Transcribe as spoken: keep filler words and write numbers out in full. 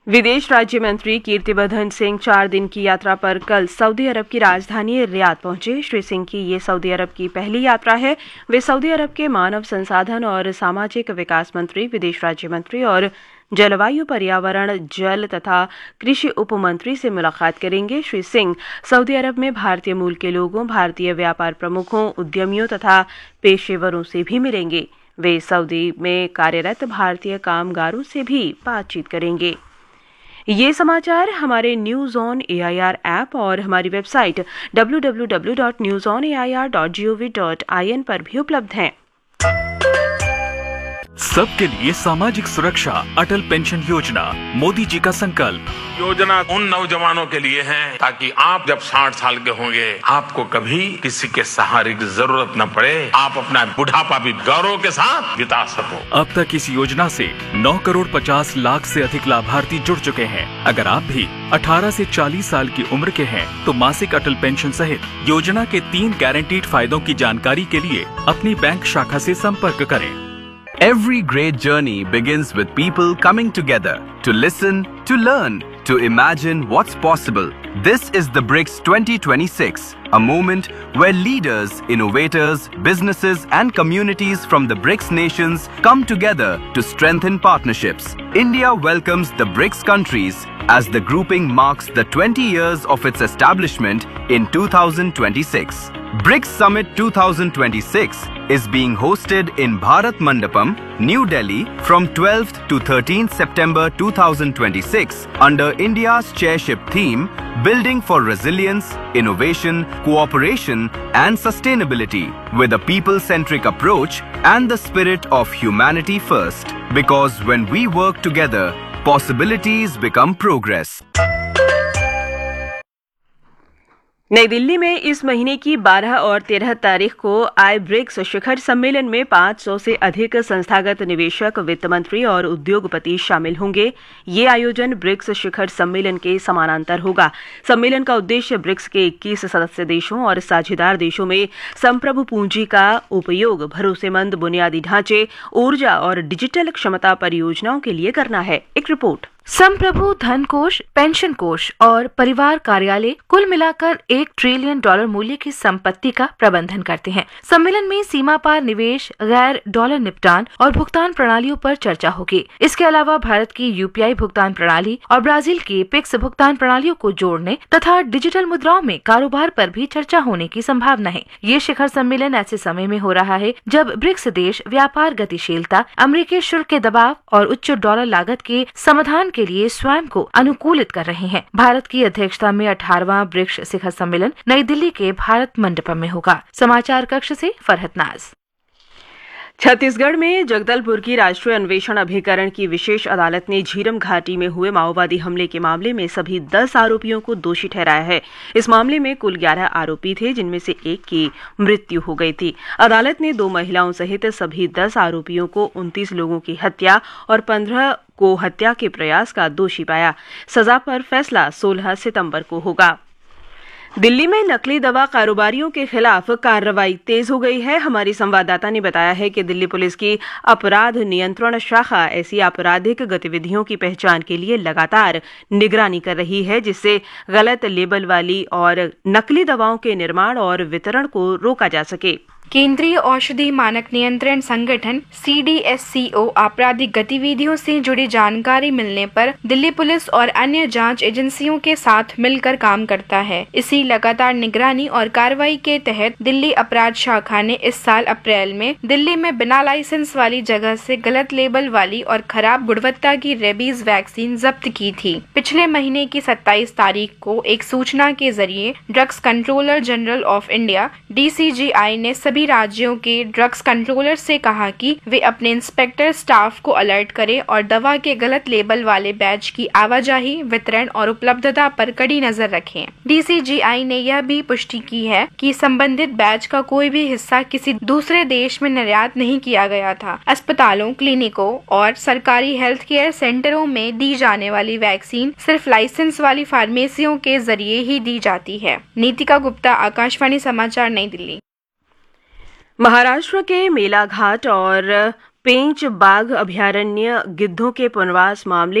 विदेश राज्य मंत्री कीर्तिवर्धन सिंह चार दिन की यात्रा पर कल सऊदी अरब की राजधानी रियाद पहुंचे। श्री सिंह की ये सऊदी अरब की पहली यात्रा है। वे सऊदी अरब के मानव संसाधन और सामाजिक विकास मंत्री, विदेश राज्य मंत्री और जलवायु, पर्यावरण, जल तथा कृषि उप मंत्री से मुलाकात करेंगे। श्री सिंह सऊदी अरब में भारतीय मूल के लोगों, भारतीय व्यापार प्रमुखों, उद्यमियों तथा पेशेवरों से भी मिलेंगे। वे सऊदी में कार्यरत भारतीय कामगारों से भी बातचीत करेंगे। ये समाचार हमारे न्यूज ऑन एआईआर ऐप और हमारी website W W W dot news on A I R dot G O V dot I N पर भी उपलब्ध हैं। सबके लिए सामाजिक सुरक्षा, अटल पेंशन योजना, मोदी जी का संकल्प। योजना उन नौजवानों के लिए है ताकि आप जब साठ साल के होंगे आपको कभी किसी के सहारे की जरूरत न पड़े, आप अपना बुढ़ापा भी गौरव के साथ बिता सको। अब तक इस योजना से नौ करोड़ पचास लाख से अधिक लाभार्थी जुड़ चुके हैं। अगर आप भी अठारह से चालीस साल की उम्र के हैं तो मासिक अटल पेंशन सहित योजना के तीन गारंटीड फायदों की जानकारी के लिए अपनी बैंक शाखा से संपर्क करें। Every great journey begins with people coming together to listen, to learn, to imagine what's possible. This is the BRICS twenty twenty-six, a moment where leaders, innovators, businesses and communities from the BRICS nations come together to strengthen partnerships. India welcomes the BRICS countries as the grouping marks the twenty years of its establishment in two thousand twenty-six. BRICS Summit twenty twenty-six is being hosted in Bharat Mandapam, New Delhi from twelfth to thirteenth September two thousand twenty-six under India's chairship theme Building for Resilience, Innovation, Cooperation and Sustainability with a people-centric approach and the spirit of humanity first. Because when we work together, possibilities become progress. नई दिल्ली में इस महीने की बारह और तेरह तारीख को आए ब्रिक्स शिखर सम्मेलन में पाँच सौ से अधिक संस्थागत निवेशक, वित्त मंत्री और उद्योगपति शामिल होंगे। ये आयोजन ब्रिक्स शिखर सम्मेलन के समानांतर होगा। सम्मेलन का उद्देश्य ब्रिक्स के इक्कीस सदस्य देशों और साझेदार देशों में संप्रभु पूंजी का उपयोग भरोसेमंद बुनियादी ढांचे, ऊर्जा और डिजिटल क्षमता परियोजनाओं के लिए करना है। एक रिपोर्ट। संप्रभु धन कोष, पेंशन कोष और परिवार कार्यालय कुल मिलाकर एक ट्रिलियन डॉलर मूल्य की संपत्ति का प्रबंधन करते हैं। सम्मेलन में सीमा पार निवेश, गैर डॉलर निपटान और भुगतान प्रणालियों पर चर्चा होगी। इसके अलावा भारत की यूपीआई भुगतान प्रणाली और ब्राजील की पिक्स भुगतान प्रणालियों को जोड़ने तथा डिजिटल मुद्राओं में कारोबार पर भी चर्चा होने की संभावना है। ये शिखर सम्मेलन ऐसे समय में हो रहा है जब ब्रिक्स देश व्यापार गतिशीलता, अमेरिकी शुल्क के दबाव और उच्च डॉलर लागत के समाधान के लिए स्वयं को अनुकूलित कर रहे हैं। भारत की अध्यक्षता में अठारहवां ब्रिक्स शिखर सम्मेलन नई दिल्ली के भारत मंडपम में होगा। समाचार कक्ष से फरहत नाज। छत्तीसगढ़ में जगदलपुर की राष्ट्रीय अन्वेषण अभिकरण की विशेष अदालत ने झीरम घाटी में हुए माओवादी हमले के मामले में सभी दस आरोपियों को दोषी ठहराया है। इस मामले में कुल ग्यारह आरोपी थे, जिनमें से एक की मृत्यु हो गई थी। अदालत ने दो महिलाओं सहित सभी दस आरोपियों को उनतीस लोगों की हत्या और पंद्रह को हत्या के प्रयास का दोषी पाया। सजा पर फैसला सोलह सितंबर को होगा। दिल्ली में नकली दवा कारोबारियों के खिलाफ कार्रवाई तेज हो गई है। हमारी संवाददाता ने बताया है कि दिल्ली पुलिस की अपराध नियंत्रण शाखा ऐसी आपराधिक गतिविधियों की पहचान के लिए लगातार निगरानी कर रही है, जिससे गलत लेबल वाली और नकली दवाओं के निर्माण और वितरण को रोका जा सके। केंद्रीय औषधि मानक नियंत्रण संगठन सी डी एस सी ओ आपराधिक गतिविधियों से जुड़ी जानकारी मिलने पर दिल्ली पुलिस और अन्य जांच एजेंसियों के साथ मिलकर काम करता है। इसी लगातार निगरानी और कार्रवाई के तहत दिल्ली अपराध शाखा ने इस साल अप्रैल में दिल्ली में बिना लाइसेंस वाली जगह से गलत लेबल वाली और खराब गुणवत्ता की रेबीज वैक्सीन जब्त की थी। पिछले महीने की सत्ताईस तारीख को एक सूचना के जरिए drugs controller general of India D C जी आई ने सभी राज्यों के ड्रग्स कंट्रोलर से कहा कि वे अपने इंस्पेक्टर स्टाफ को अलर्ट करें और दवा के गलत लेबल वाले बैच की आवाजाही, वितरण और उपलब्धता पर कड़ी नजर रखें। डी सी जी आई ने यह भी पुष्टि की है कि संबंधित बैच का कोई भी हिस्सा किसी दूसरे देश में निर्यात नहीं किया गया था। अस्पतालों, क्लिनिकों और सरकारी हेल्थ केयर सेंटरों में दी जाने वाली वैक्सीन सिर्फ लाइसेंस वाली फार्मेसियों के जरिए ही दी जाती है। नीतिका गुप्ता, आकाशवाणी समाचार, नई दिल्ली। महाराष्ट्र के मेलाघाट और पेंच बाघ अभयारण्य गिद्धों के पुनर्वास मामले